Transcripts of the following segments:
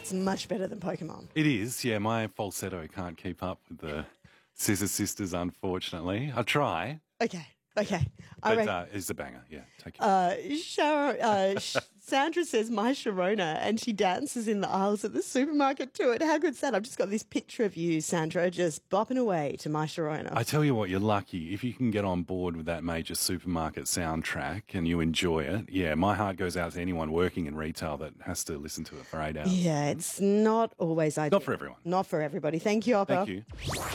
That's much better than Pokemon. It is, yeah. My falsetto can't keep up with the Scissor Sisters, unfortunately. I try, Okay. but it's a banger, yeah. Take it. Sandra says, my Sharona, and she dances in the aisles at the supermarket to it. How good's that? I've just got this picture of you, Sandra, just bopping away to my Sharona. I tell you what, you're lucky. If you can get on board with that major supermarket soundtrack and you enjoy it, yeah, my heart goes out to anyone working in retail that has to listen to it for 8 hours. Yeah, it's not always ideal. Not for everyone. Not for everybody. Thank you, Oppa. Thank you.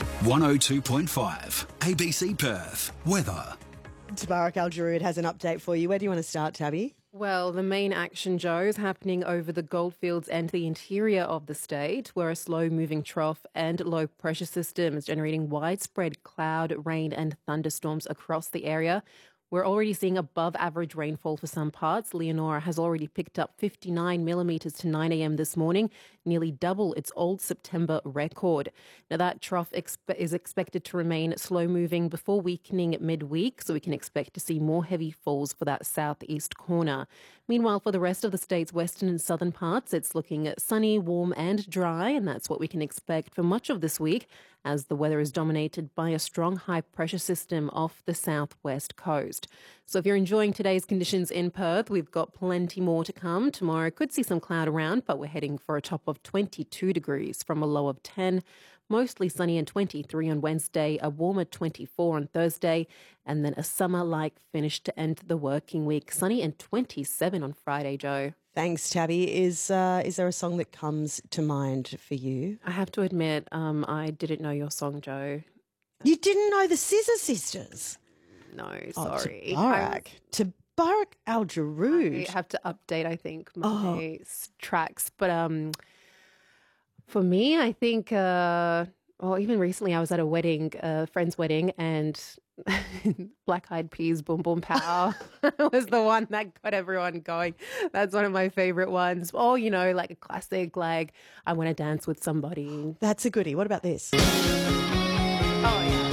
102.5 ABC Perth. Weather. Tabarak Al-Jarood has an update for you. Where do you want to start, Tabby? Well, the main action, Joe, is happening over the goldfields and the interior of the state, where a slow-moving trough and low-pressure system is generating widespread cloud, rain and thunderstorms across the area. We're already seeing above-average rainfall for some parts. Leonora has already picked up 59 millimetres to 9 a.m. this morning, nearly double its old September record. Now, that trough is expected to remain slow-moving before weakening at midweek, so we can expect to see more heavy falls for that southeast corner. Meanwhile, for the rest of the state's western and southern parts, it's looking sunny, warm and dry, and that's what we can expect for much of this week, as the weather is dominated by a strong high-pressure system off the southwest coast. So if you're enjoying today's conditions in Perth, we've got plenty more to come. Tomorrow could see some cloud around, but we're heading for a top of 22 degrees from a low of 10. Mostly sunny and 23 on Wednesday, a warmer 24 on Thursday, and then a summer-like finish to end the working week. Sunny and 27 on Friday, Joe. Thanks, Tabby. Is there a song that comes to mind for you? I have to admit, I didn't know your song, Joe. You didn't know the Scissor Sisters? No, sorry. Tabarak Al-Jarood. I have to update, I think, my tracks. But for me, I think, even recently I was at a wedding, a friend's wedding, and Black Eyed Peas, Boom Boom Pow was the one that got everyone going. That's one of my favourite ones. Oh, like a classic, like I Want to Dance with Somebody. That's a goodie. What about this? Oh, yeah.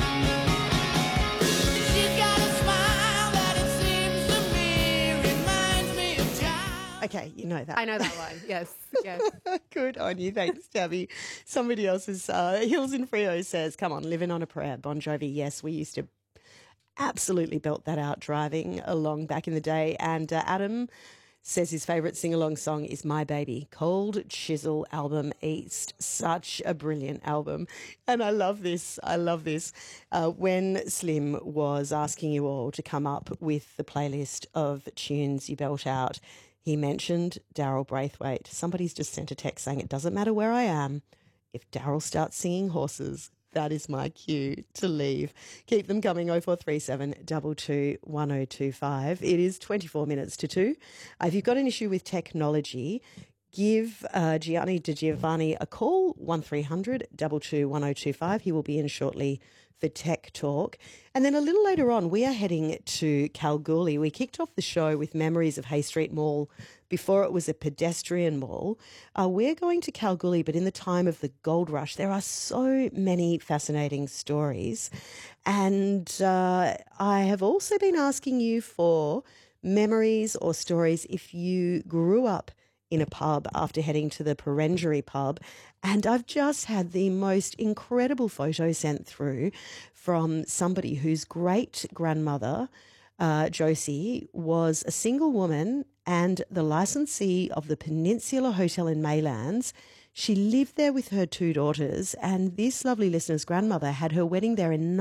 Okay, you know that. I know that one. Yes. Good on you. Thanks, Tabby. Somebody else's Hills in Frio says, come on, living on a prayer. Bon Jovi, yes, we used to absolutely belt that out driving along back in the day. And Adam says his favourite sing-along song is My Baby, Cold Chisel album East. Such a brilliant album. And I love this. When Slim was asking you all to come up with the playlist of tunes you belt out, he mentioned Daryl Braithwaite. Somebody's just sent a text saying it doesn't matter where I am. If Daryl starts singing Horses, that is my cue to leave. Keep them coming, 0437 22 1025. It is 24 minutes to 2. If you've got an issue with technology, give Gianni Di Giovanni a call, 1300 22 1025. He will be in shortly for Tech Talk. And then a little later on, we are heading to Kalgoorlie. We kicked off the show with memories of Hay Street Mall before it was a pedestrian mall. We're going to Kalgoorlie, but in the time of the gold rush. There are so many fascinating stories. And I have also been asking you for memories or stories if you grew up in a pub after heading to the Perengerie pub. And I've just had the most incredible photo sent through from somebody whose great-grandmother, Josie, was a single woman and the licensee of the Peninsula Hotel in Maylands. She lived there with her 2 daughters, and this lovely listener's grandmother had her wedding there in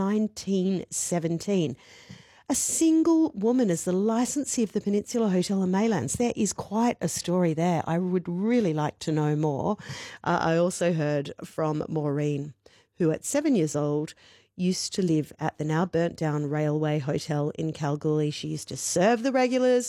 1917. A single woman as the licensee of the Peninsula Hotel in Maylands. There is quite a story there. I would really like to know more. I also heard from Maureen, who at 7 years old used to live at the now burnt down Railway Hotel in Kalgoorlie. She used to serve the regulars